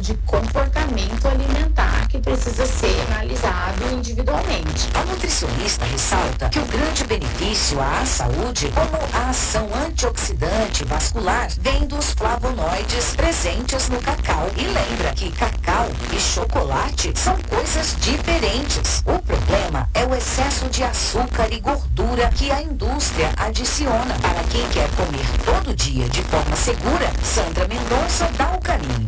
de comportamento alimentar que precisa ser analisado individualmente. A nutricionista ressalta que o grande benefício à saúde, como a ação antioxidante vascular, vem dos flavonoides presentes no cacau. E lembra que cacau e chocolate são coisas diferentes. O problema é o excesso de açúcar e gordura que a indústria adiciona. Para quem quer comer todo dia de forma segura, Sandra Mendonça dá o caminho.